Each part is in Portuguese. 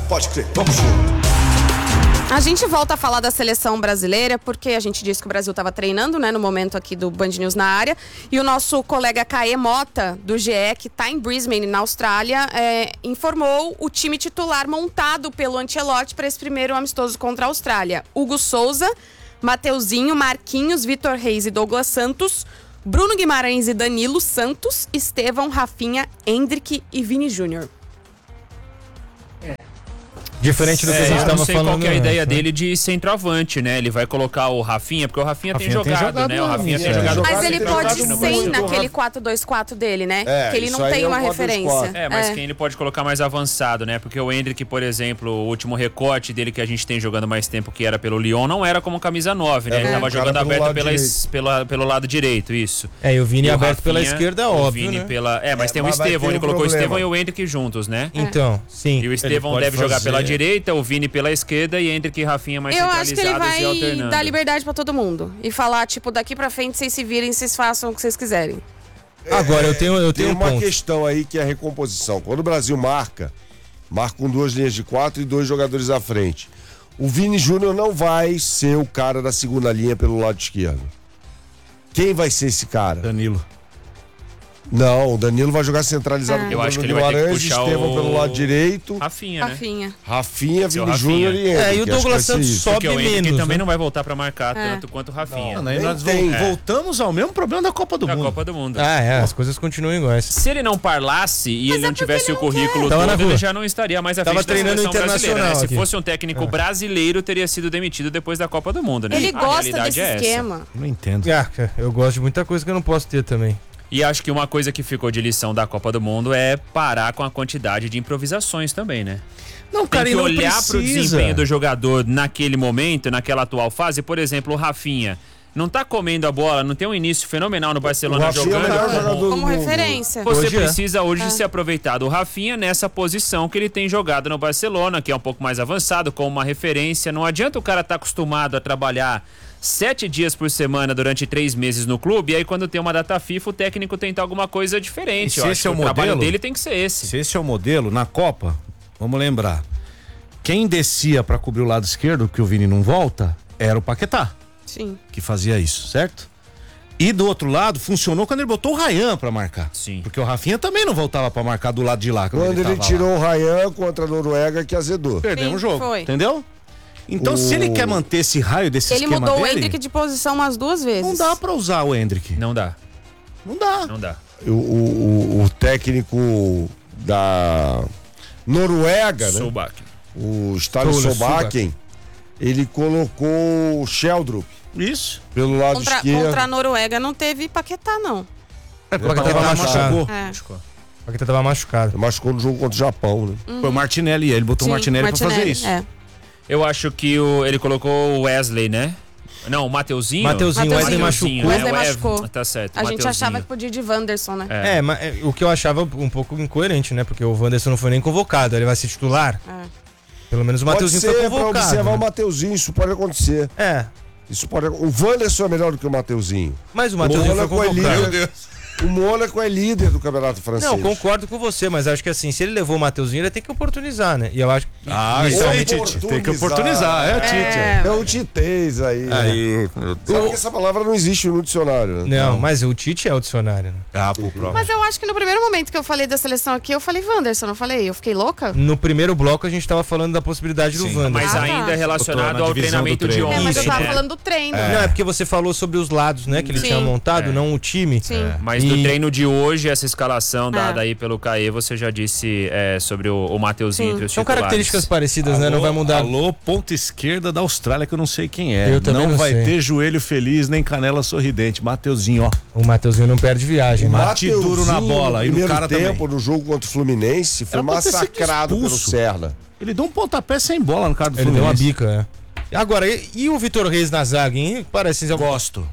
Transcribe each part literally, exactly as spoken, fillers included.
Pode crer, vamos junto. A gente volta a falar da seleção brasileira, porque a gente disse que o Brasil estava treinando, né, no momento aqui do Band News na área. E o nosso colega Caê Mota, do G E, que está em Brisbane, na Austrália, é, informou o time titular montado pelo Ancelotti para esse primeiro amistoso contra a Austrália. Hugo Souza, Mateuzinho, Marquinhos, Vitor Reis e Douglas Santos, Bruno Guimarães e Danilo Santos, Estevão, Rafinha, Endrick e Vini Júnior. Diferente do que é, a gente eu estava não sei falando. qual que é a antes, ideia né? dele de centroavante, né? Ele vai colocar o Rafinha, porque o Rafinha, Rafinha tem, jogado, tem jogado, né? O Rafinha né? tem É. jogado. Mas ele tem pode jogado ser muito. naquele quatro dois quatro dele, né? É, que ele isso não aí tem é uma um quatro dois quatro. referência. É, mas quem ele pode colocar mais avançado, né? Porque o Endrick, por exemplo, o último recorte dele que a gente tem jogando mais tempo, que era pelo Lyon, não era como camisa nove, né? É, ele tava o cara jogando pelo aberto lado pela, direito. es- pela, pelo lado direito, isso. É, e o Vini E o aberto pela Rafinha, esquerda, é o óbvio, Vini né? pela... É, mas É, tem o mas vai Estevão, ter ele um colocou o problema. Estevão e o Endrick juntos, né? Então, sim. E o Estevão pode deve jogar fazer. pela direita, o Vini pela esquerda e Endrick e Rafinha mais Eu acho que ele centralizados e vai alternando. dar liberdade pra todo mundo. E falar, tipo, daqui pra frente, vocês se virem, vocês façam o que vocês quiserem. Agora, eu tenho, eu Tem tenho um uma ponto. questão aí que é a recomposição. Quando o Brasil marca, marca com duas linhas de quatro e dois jogadores à frente. O Vini Júnior não vai ser o cara da segunda linha pelo lado esquerdo. Quem vai ser esse cara? Danilo. Não, o Danilo vai jogar centralizado Ah. com Eu o acho Bruno que ele vai ter que Guimarães, puxar Estevão o- pelo lado direito, Rafinha, né? Rafinha. Rafinha, Seu Vini Rafinha. Júnior e Endrick. É, e o Acho que Douglas vai ser Santos isso. sobe Porque o Endrick menos, também né? não vai voltar pra marcar É. tanto quanto o Rafinha. Não, aí nem nós tem. vol- voltamos ao mesmo problema da Copa do Da Mundo. Copa do Mundo. Ah, é, as coisas continuam iguais. Se ele não parlasse e ele não tivesse o currículo Tava na todo, rua. ele já não estaria mais à Tava frente da treinando seleção brasileira, né? internacional Se aqui. fosse um técnico brasileiro, teria sido demitido depois da Copa do Mundo, né? Ele A gosta realidade desse é essa. esquema. Não entendo. Ah, cara, eu gosto de muita coisa que eu não posso ter também. E acho que uma coisa que ficou de lição da Copa do Mundo é parar com a quantidade de improvisações também, né? Não, Tem cara, que e não olhar precisa. pro desempenho do jogador naquele momento, naquela atual fase. Por exemplo, o Rafinha não tá comendo a bola, não tem um início fenomenal no O Barcelona Rafinha é o jogando. melhor como- jogador do Como mundo. referência. Você Hoje é. precisa hoje se aproveitar do Rafinha nessa posição que ele tem jogado no Barcelona, que é um pouco mais avançado, como uma referência. Não adianta o cara estar acostumado a trabalhar sete dias por semana durante três meses no clube, e aí quando tem uma data FIFA, o técnico tenta alguma coisa diferente. E se Eu acho esse que é o o trabalho modelo, dele tem que ser esse. Se esse é o modelo, na Copa, vamos lembrar, quem descia pra cobrir o lado esquerdo, que o Vini não volta, era o Paquetá, Sim. que fazia isso, certo? E do outro lado, funcionou quando ele botou o Ryan pra marcar. Sim. Porque o Rafinha também não voltava pra marcar do lado de lá. Quando ele, tava tirou lá. o Ryan contra a Noruega, que azedou. Perdemos Sim, o jogo, foi. entendeu? Então, O- se ele quer manter esse raio desse Ele esquema mudou o dele, Endrick de posição umas duas vezes. não dá pra usar o Endrick. Não dá, Não dá. não dá. O, o, o- o técnico da Noruega, né? Solback. O Stalo Ståle Solbakken, ele colocou o Sheldrup Isso. pelo lado Contra, esquerdo. contra a Noruega não teve Paquetá, não. É, O Paquetá tava machucado. É. O Paquetá tava machucado. Machucou no jogo contra o Japão, né? Foi o Martinelli, ele botou Sim, o Martinelli, pra fazer isso. É. Eu acho que o, ele colocou o Wesley, né? Não, o Mateuzinho. Mateuzinho, Wesley Mateuzinho, machucou. né? Wesley O Ev- machucou. Tá certo. A gente Mateuzinho. achava que podia ir de Wanderson, né? É. É, mas é, o que eu achava um pouco incoerente, né? Porque o Wanderson não foi nem convocado, ele vai ser titular. É. Pelo menos o Pode Mateuzinho ser foi pra convocado. observar o né? Mateuzinho, isso pode acontecer. É, Isso pode O Wanderson é melhor do que o Mateuzinho. mas o Mateuzinho foi Mônaco é convocado. líder. O Mônaco é líder do Campeonato Francês. Não, concordo com você, mas acho que assim, se ele levou o Mateuzinho, ele tem que oportunizar, né? E eu acho que. Ah, e- isso aí, Oportunizar. Tite. Tem que oportunizar, é, Tite. É. É o titez aí. Aí. Sabe que essa palavra não existe no dicionário, né? Não, mas o Tite é o dicionário, né? Ah, pro próximo. Mas eu acho que no primeiro momento que eu falei da seleção aqui, eu falei Wanderson, não falei? Eu fiquei louca? No primeiro bloco a gente tava falando da possibilidade do Sim, Wanderson. Mas Ah, ainda tá. relacionado Botou na ao divisão do treinamento de treino. É, ontem. mas eu tava né? falando do treino. Não, é porque você falou sobre os lados, né? Que ele Sim. tinha montado, É. não o time. Sim. Mas E- do treino de hoje, essa escalação dada É. aí pelo Caê, você já disse é, sobre o, o Mateuzinho Sim. entre os São titulares. características parecidas, né? Não vai mudar. Alô, ponta esquerda da Austrália, que eu não sei quem é. Eu também não não vai sei. ter joelho feliz nem canela sorridente. Mateuzinho, ó. O Mateuzinho não perde viagem, né? Bate duro na Mateuzinho, bola, e no primeiro cara tempo, também. no jogo contra o Fluminense, foi Era pra ter sido massacrado pelo expulso. Serra. Ele deu um pontapé sem bola no cara do Ele deu uma Fluminense. bica, é. Agora, e, e o Vitor Reis na zaga, hein? Parece ser Gosto.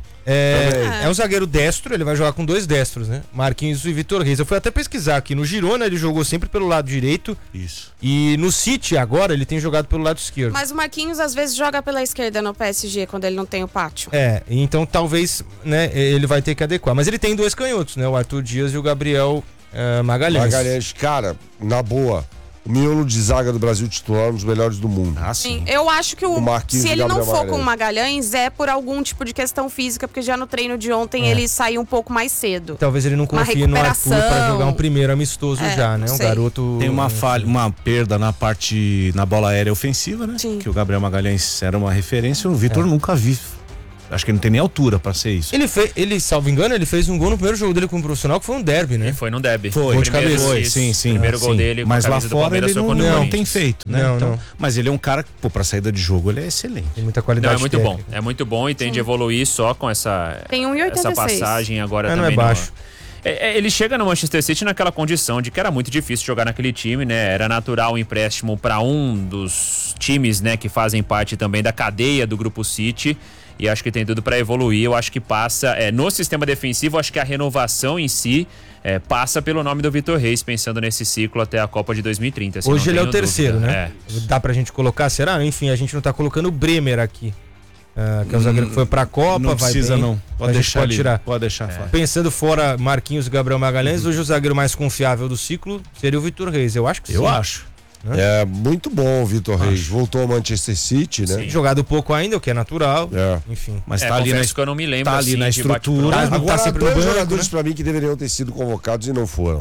É, é um zagueiro destro, ele vai jogar com dois destros, né? Marquinhos e Vitor Reis. Eu fui até pesquisar aqui. No Girona ele jogou sempre pelo lado direito. Isso. E no City agora ele tem jogado pelo lado esquerdo. Mas o Marquinhos às vezes joga pela esquerda no P S G, quando ele não tem o pátio. É, então talvez, né, ele vai ter que adequar. Mas ele tem dois canhotos, né? O Arthur Dias e o Gabriel eh, Magalhães. Magalhães, cara, na boa, o miolo de zaga do Brasil titular, um dos melhores do mundo. Ah, Sim, sim. eu acho que o, O Marquinhos se e ele não Gabriel for com o Magalhães. Magalhães é por algum tipo de questão física, porque já no treino de ontem ele saiu um pouco mais cedo. Talvez ele não Uma confie no Arthur pra recuperação. jogar um primeiro amistoso É, já, né? Um sei. garoto... Tem uma falha, uma perda na parte, na bola aérea ofensiva, né? Sim. Que o Gabriel Magalhães era uma referência, o Vitor nunca vi. Acho que ele não tem nem altura pra ser isso. Ele fez, ele, salvo engano, ele fez um gol no primeiro jogo dele como profissional, que foi um derby, né? E foi no derby. Foi, Gol de Primeiro- cabeça. Foi, isso, sim, sim. Primeiro gol sim. dele com Mas a lá camisa do fora Palmeiras ele foi não, contra o não Corinthians. tem feito, né? Não, Então, não. Mas ele é um cara que, pô, pra saída de jogo ele é excelente. Tem muita Não, qualidade é muito técnica. bom. É muito bom e tende a evoluir só com essa, Tem um e oitenta e essa seis. passagem agora É, não também. é no- baixo. É, é, ele chega no Manchester City naquela condição de que era muito difícil jogar naquele time, né? Era natural o empréstimo para um dos times, né, que fazem parte também da cadeia do Grupo City. E acho que tem tudo para evoluir. Eu acho que passa é, no sistema defensivo. Acho que a renovação em si é, passa pelo nome do Vitor Reis, pensando nesse ciclo até a Copa de dois mil e trinta. assim, Hoje não ele é o tenho terceiro, dúvida. né? É. Dá pra gente colocar, será? Enfim, a gente não tá colocando o Bremer aqui. Ah, que é o zagueiro que foi pra Copa, Não vai precisa bem. não. A Pode gente deixar pode ali, tirar. Pode deixar fora. Pensando fora Marquinhos e Gabriel Magalhães, hoje o zagueiro mais confiável do ciclo seria o Vitor Reis. Eu acho que Eu sim. acho. É muito bom o Vitor Reis. Voltou ao Manchester City, né? Sim. Jogado pouco ainda, o que é natural. É. Enfim. Mas É, tá ali na confesso que eu não me lembro tá ali assim, na de bate-pronto. estrutura. Tá, não Agora, tá sempre no dois banco, jogadores né? pra mim que deveriam ter sido convocados e não foram.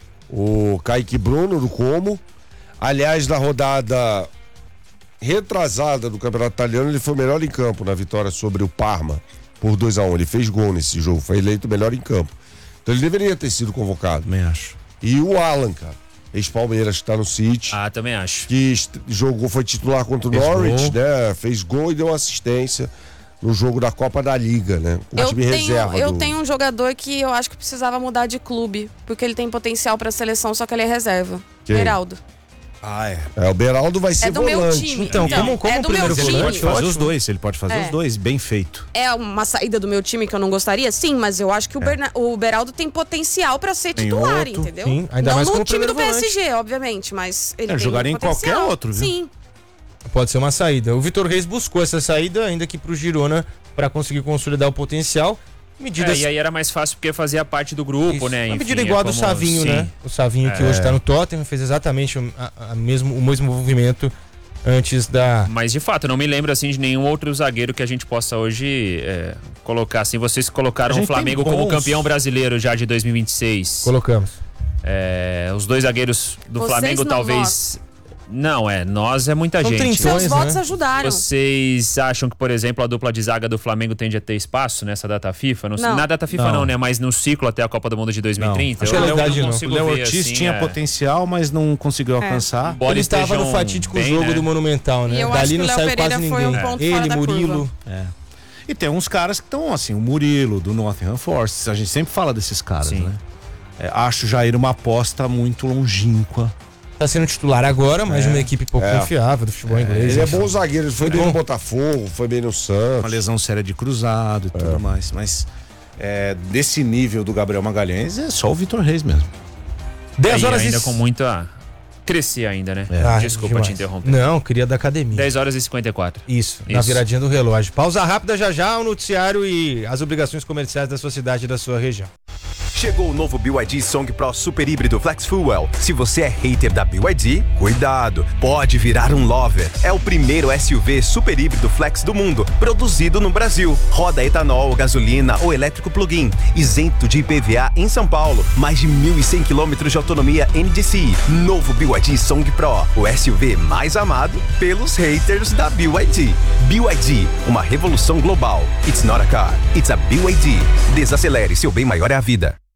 O Kaique Bruno, do Como. Aliás, na rodada retrasada do Campeonato Italiano, ele foi o melhor em campo na vitória sobre o Parma, por dois a um. Ele fez gol nesse jogo, foi eleito o melhor em campo. Então ele deveria ter sido convocado. Também acho. E o Alan, cara, ex-Palmeiras, que tá no City, Ah, também acho. que est- jogou, foi titular contra o Fez Norwich, gol. né? Fez gol e deu assistência no jogo da Copa da Liga, né? O Eu time tenho, reserva. eu do... tenho um jogador que eu acho que precisava mudar de clube, porque ele tem potencial pra seleção, só que ele é reserva. Quem? Beraldo. Ah, é. É, o Beraldo vai ser É do meu volante. time. Então, como- como é o do primeiro meu Ele volante, time. pode fazer ótimo. os dois, ele pode fazer É. os dois, bem feito. É uma saída do meu time que eu não gostaria? Sim, mas eu acho que o, Berna- o Beraldo tem potencial pra ser Tem titular, outro, entendeu? sim, ainda não mais no como time do primeiro P S G, obviamente, mas ele É, tem jogaria em potencial. qualquer outro, viu? Sim. Pode ser uma saída. O Vitor Reis buscou essa saída, ainda que pro Girona, pra conseguir consolidar o potencial. Medidas. É, e aí era mais fácil porque fazia parte do grupo, Isso. né? Uma Enfim, medida é igual a do como- Savinho, sim. né? O Savinho que É. hoje tá no Tottenham fez exatamente o, a- a mesmo, o mesmo movimento antes da. Mas de fato, eu não me lembro assim de nenhum outro zagueiro que a gente possa hoje é, colocar assim. Vocês A colocaram gente o Flamengo tem como bons. campeão brasileiro já de dois mil e vinte e seis. Colocamos. É, os dois zagueiros do Vocês Flamengo não, talvez. Não, é, nós é muita São gente. trinta. Seus Né? votos ajudaram. Vocês acham que, por exemplo, a dupla de zaga do Flamengo tende a ter espaço nessa data FIFA? Não, sei- Não. Na data FIFA não. Não. né? Mas no ciclo até a Copa do Mundo de dois mil e trinta. Acho que eu é verdade, não. O consigo Léo ver, Ortiz assim, tinha é. potencial, mas não conseguiu alcançar. Embora Ele estava no estejam fatídico bem, jogo né? do Monumental, né? E eu Dali acho que não o Léo saiu Pereira quase foi ninguém. um ponto Ele, fora da Murilo. curva. É. E tem uns caras que estão assim, o Murilo, do Nottingham Forest. A gente sempre fala desses caras, Sim. né? É, acho o Jair uma aposta muito longínqua. Tá sendo titular agora, mas de uma equipe pouco É. confiável do futebol inglês. Ele é enfim. bom zagueiro, ele foi bem bom. no Botafogo, foi bem no Uma Santos. lesão séria de cruzado e tudo mais. Mas é, desse nível do Gabriel Magalhães é só o Vitor Reis mesmo. dez Aí horas ainda e... com muita. Crescer ainda, né? Ah, Desculpa demais. te interromper. Não, queria da academia. dez horas e cinquenta e quatro. Isso, na Isso. viradinha do relógio. Pausa rápida já já, o noticiário e as obrigações comerciais da sua cidade e da sua região. Chegou o novo B Y D Song Pro Super Híbrido Flex Fuel. Se você é hater da B Y D, cuidado, pode virar um lover. É o primeiro S U V super híbrido flex do mundo, produzido no Brasil. Roda etanol, gasolina ou elétrico plug-in, isento de I P V A em São Paulo. Mais de mil e cem quilômetros de autonomia N D C I. Novo B Y D Song Pro, o S U V mais amado pelos haters da B Y D. B Y D, uma revolução global. It's not a car, it's a B Y D. Desacelere, seu bem maior é a vida.